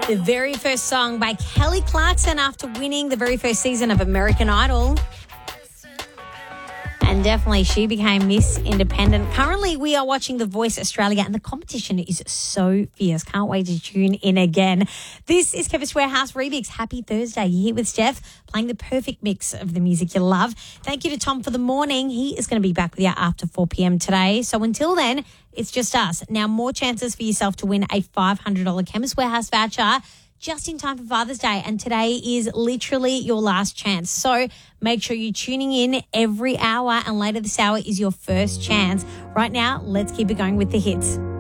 The very first song by Kelly Clarkson after winning the very first season of American Idol. And definitely she became Miss Independent. Currently, we are watching The Voice Australia and the competition is so fierce. Can't wait to tune in again. This is Chemist Warehouse Remix. Happy Thursday. You're here with Steph, playing the perfect mix of the music you love. Thank you to Tom for the morning. He is going to be back with you after 4 p.m. today. So until then, it's just us. Now, more chances for yourself to win a $500 Chemist Warehouse voucher just in time for Father's Day. And today is literally your last chance. So make sure you're tuning in every hour, and later this hour is your first chance. Right now, let's keep it going with the hits.